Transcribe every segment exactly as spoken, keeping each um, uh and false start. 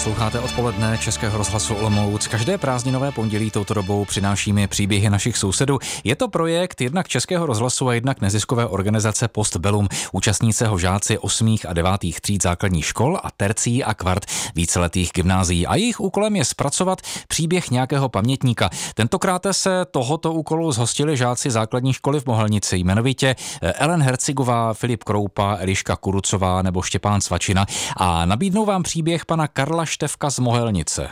Posloucháte odpoledne Českého rozhlasu Olomouc. Každé prázdninové pondělí touto dobou přinášíme příběhy našich sousedů. Je to projekt jednak Českého rozhlasu a jednak neziskové organizace Postbellum. Účastní se ho žáci osmých a devátých tříd základních škol a tercí a kvart víceletých gymnázií. A jejich úkolem je zpracovat příběh nějakého pamětníka. Tentokrát se tohoto úkolu zhostili žáci základní školy v Mohelnici, jmenovitě Ellen Hercigová, Filip Kroupa, Eliška Kurucová nebo Štěpán Svačina. A nabídnou vám příběh pana Karla Štefka z Mohelnice.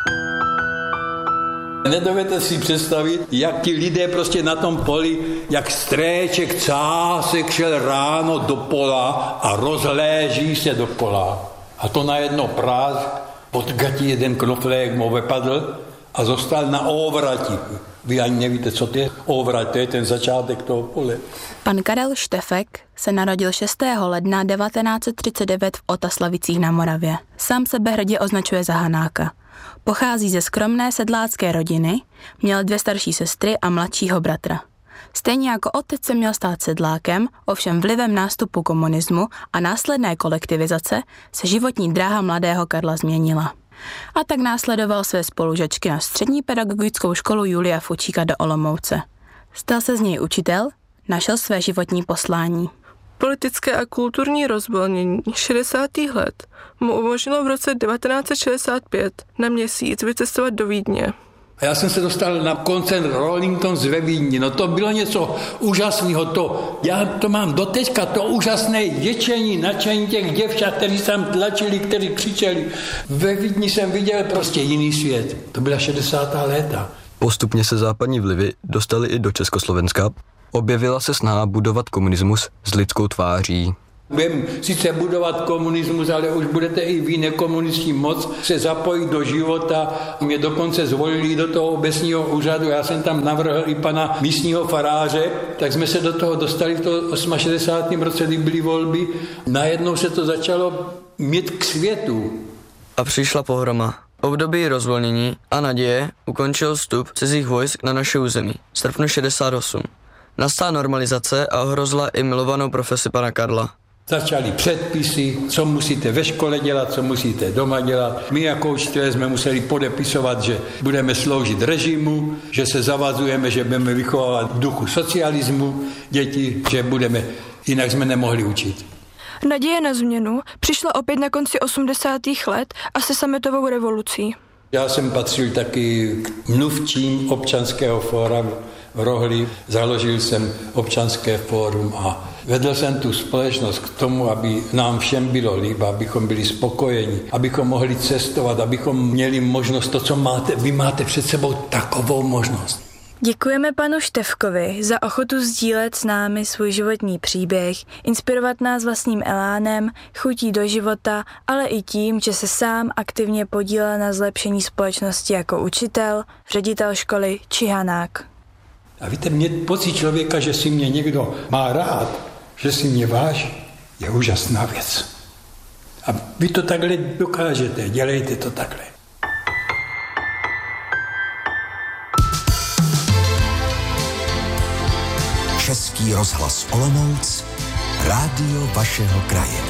Nedovedete si představit, jak ti lidé prostě na tom poli, jak stréček cásek šel ráno do pola a rozhléží se do pola. A to najednou prásk, pod gatí jeden knoflek mu vypadl a zostal na óvrati. Vy ani nevíte, co to je óvrať, to je ten začátek toho pole. Pan Karel Štefek se narodil šestého ledna devatenáct set třicet devět v Otaslavicích na Moravě. Sám sebe hrdě označuje za Hanáka. Pochází ze skromné sedlácké rodiny, měl dvě starší sestry a mladšího bratra. Stejně jako otec se měl stát sedlákem, ovšem vlivem nástupu komunismu a následné kolektivizace se životní dráha mladého Karla změnila. A tak následoval své spolužačky na střední pedagogickou školu Julia Fučíka do Olomouce. Stal se z něj učitel, našel své životní poslání. Politické a kulturní rozvolnění šedesátých let mu umožnilo v roce devatenáct set šedesát pět na měsíc vycestovat do Vídně. A já jsem se dostal na koncert Rollingtons ve Vídni. No to bylo něco úžasného. To, já to mám doteďka, to úžasné ječení, nadšení těch děvčat, kteří tam tlačili, kteří křičeli. Ve Vídni jsem viděl prostě jiný svět. To byla šedesátá léta. Postupně se západní vlivy dostaly i do Československa. Objevila se snaha budovat komunismus s lidskou tváří. Budeme sice budovat komunismus, ale už budete i vy, nekomunističní moc, se zapojit do života. Mě dokonce zvolili do toho obecního úřadu, já jsem tam navrhl i pana místního faráře, tak jsme se do toho dostali v toho šedesátém osmém roce, kdy byly volby. Najednou se to začalo mít k světu. A přišla pohroma. Období rozvolnění a naděje ukončil vstup cizích vojsk na naše území v srpnu šedesát osm. Nastala normalizace a ohrozila i milovanou profesi pana Karla. Začaly předpisy, co musíte ve škole dělat, co musíte doma dělat. My jako učitelé jsme museli podepisovat, že budeme sloužit režimu, že se zavazujeme, že budeme vychovávat v duchu socialismu děti, že budeme, jinak jsme nemohli učit. Naděje na změnu přišla opět na konci osmdesátých let a se sametovou revolucí. Já jsem patřil taky k mluvčím občanského fóra v Rohli. Založil jsem občanské fórum a vedl jsem tu společnost k tomu, aby nám všem bylo líb, abychom byli spokojeni, abychom mohli cestovat, abychom měli možnost to, co máte. Vy máte před sebou takovou možnost. Děkujeme panu Štefkovi za ochotu sdílet s námi svůj životní příběh, inspirovat nás vlastním elánem, chutí do života, ale i tím, že se sám aktivně podílel na zlepšení společnosti jako učitel, ředitel školy či Hanák. A víte, mě pocit člověka, že si mě někdo má rád, že si mě váží, je úžasná věc. A vy to takhle dokážete, dělejte to takhle. Český rozhlas Olomouc, rádio vašeho kraje.